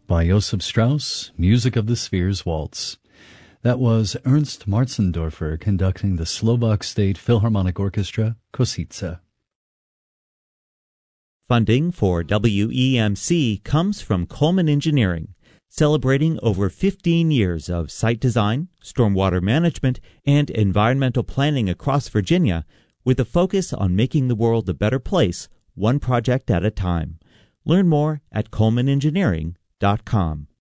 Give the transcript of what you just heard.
by Joseph Strauss, music of the Spheres Waltz. That was Ernst Martzendorfer conducting the Slovak State Philharmonic Orchestra, Košice. Funding for WEMC comes from Coleman Engineering, celebrating over 15 years of site design, stormwater management, and environmental planning across Virginia, with a focus on making the world a better place, one project at a time. Learn more at colemanengineering.com.